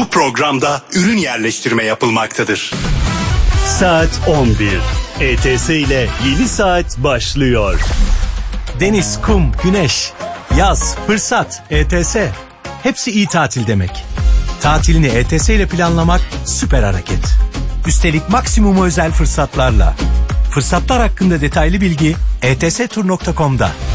Bu programda ürün yerleştirme yapılmaktadır. Saat 11. ETS ile yeni saat başlıyor. Deniz, kum, güneş, yaz, fırsat, ETS. Hepsi iyi tatil demek. Tatilini ETS ile planlamak süper hareket. Üstelik maksimum özel fırsatlarla. Fırsatlar hakkında detaylı bilgi etstur.com'da.